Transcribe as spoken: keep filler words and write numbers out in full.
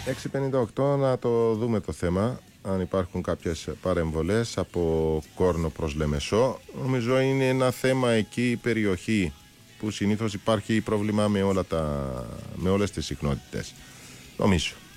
έξι πενήντα οκτώ να το δούμε το θέμα. Αν υπάρχουν κάποιες παρεμβολές από Κόρνο προς Λεμεσό. Νομίζω είναι ένα θέμα εκεί η περιοχή που συνήθως υπάρχει πρόβλημα με, όλα τα, με όλες τις συχνότητες. Νομίζω.